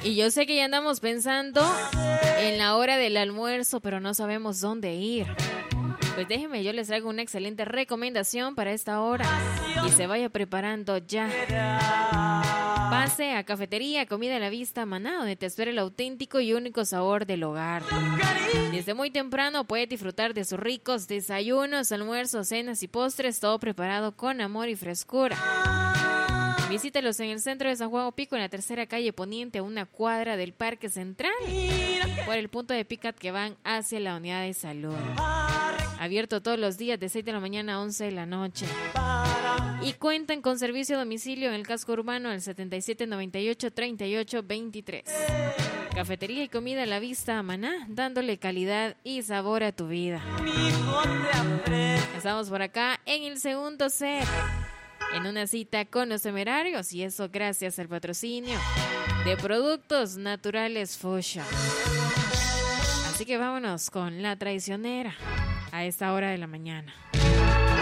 Y yo sé que ya andamos pensando en la hora del almuerzo, pero no sabemos dónde ir. Pues déjenme, yo les traigo una excelente recomendación para esta hora y se vaya preparando ya. Pase a Cafetería Comida a la Vista Maná, donde te espera el auténtico y único sabor del hogar. Desde muy temprano puedes disfrutar de sus ricos desayunos, almuerzos, cenas y postres, todo preparado con amor y frescura. Visítelos en el centro de San Juan Opico, en la tercera calle poniente, a una cuadra del Parque Central, por el punto de pick-up que van hacia la unidad de salud. Abierto todos los días de 6 de la mañana a 11 de la noche. Y cuentan con servicio a domicilio en el casco urbano al 7798-3823. Cafetería y comida a la vista Maná, dándole calidad y sabor a tu vida. Estamos por acá en el segundo set, en una cita con los temerarios, y eso gracias al patrocinio de Productos Naturales Fusion. Así que vámonos con la traicionera a esta hora de la mañana.